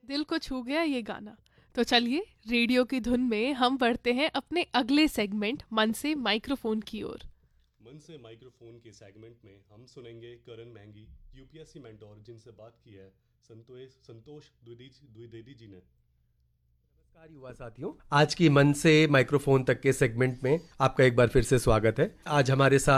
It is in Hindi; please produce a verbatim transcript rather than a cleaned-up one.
दिल को छू गया ये गाना। तो चलिए रेडियो की धुन में हम बढ़ते हैं अपने अगले सेगमेंट मन से माइक्रोफोन की ओर। मन से माइक्रोफोन के सेगमेंट में हम सुनेंगे करण महंगी, यूपीएससी मेंटोर, जिनसे बात की है संतोष संतोष द्विवेदी द्विवेदी जी ने। नमस्कार युवा साथियों, आज की मन से माइक्रोफोन तक के सेगमेंट में आपका एक बार फिर से स्वागत है। आज हमारे साथ